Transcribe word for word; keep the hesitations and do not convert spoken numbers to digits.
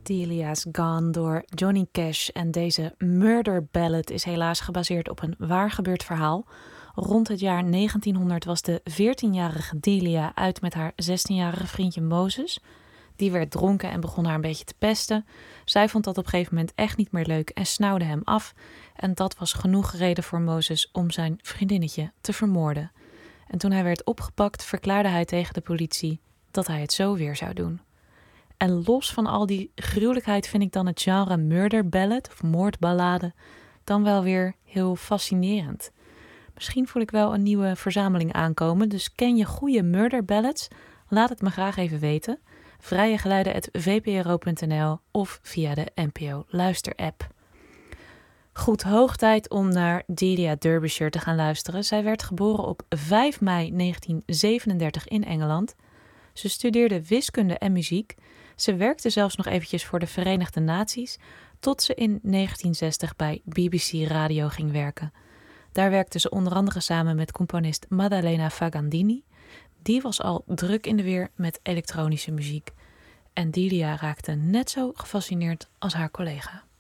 Delia's Gone door Johnny Cash en deze Murder Ballad is helaas gebaseerd op een waar gebeurd verhaal. Rond het jaar negentienhonderd was de veertienjarige Delia uit met haar zestienjarige vriendje Moses. Die werd dronken en begon haar een beetje te pesten. Zij vond dat op een gegeven moment echt niet meer leuk en snauwde hem af. En dat was genoeg reden voor Moses om zijn vriendinnetje te vermoorden. En toen hij werd opgepakt verklaarde hij tegen de politie dat hij het zo weer zou doen. En los van al die gruwelijkheid vind ik dan het genre murder ballad of moordballade dan wel weer heel fascinerend. Misschien voel ik wel een nieuwe verzameling aankomen, dus ken je goede murder ballads? Laat het me graag even weten. Vrijegeluiden at v p r o punt n l of via de N P O luisterapp. Goed, hoog tijd om naar Delia Derbyshire te gaan luisteren. Zij werd geboren op vijf mei negentien zevenendertig in Engeland. Ze studeerde wiskunde en muziek. Ze werkte zelfs nog eventjes voor de Verenigde Naties, tot ze in negentien zestig bij B B C Radio ging werken. Daar werkte ze onder andere samen met componist Maddalena Fagandini. Die was al druk in de weer met elektronische muziek. En Delia raakte net zo gefascineerd als haar collega.